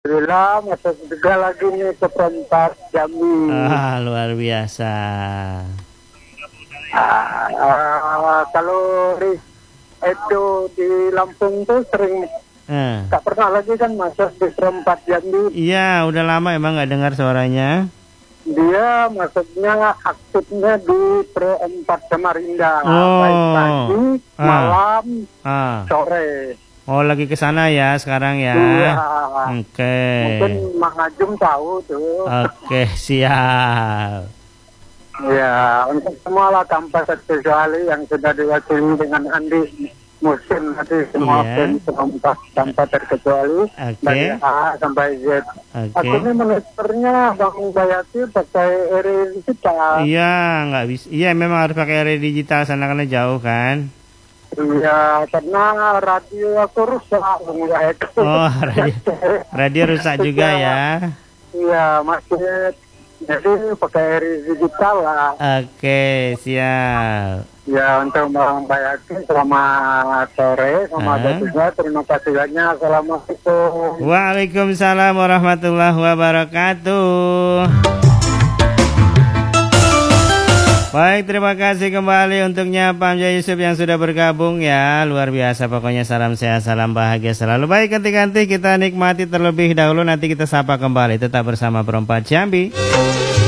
Alhamdulillah masuk juga lagi nih ke perempat Jambi. Luar biasa. Kalau itu di Lampung tuh sering tak pernah lagi kan masuk di perempat Jambi. Iya, udah lama emang nggak dengar suaranya. Dia masuknya aktifnya di perempat Samarinda, baik pagi, malam, sore. Oh, lagi ke sana ya sekarang ya. Iya. Oke. Mungkin Mang Ajum tahu tuh. Oke, siap. Ya, untuk semua lah tanpa terkecuali yang sudah diwakili dari Andi Musim nanti semua fans tanpa terkecuali dari A sampai Z. Aku ini monitornya Bang Bayati pakai RI digital. Iya, nggak bisa. Iya, memang harus pakai RI digital sana karena jauh kan. Iya, karena radio aku rusak. Oh, radio rusak juga ya. Iya, masih. Jadi pakai RI digital lah. Oke, siap. Ya, untuk Bang Bayati selamat sore, selamat juga. Terima kasih banyak. Assalamualaikum. Waalaikumsalam warahmatullahi wabarakatuh. Baik, terima kasih kembali untuknya Pak Hamzah Yusuf yang sudah bergabung ya. Luar biasa pokoknya, salam sehat, salam bahagia selalu. Baik, ganti-ganti kita nikmati terlebih dahulu, nanti kita sapa kembali. Tetap bersama Perempat Jambi.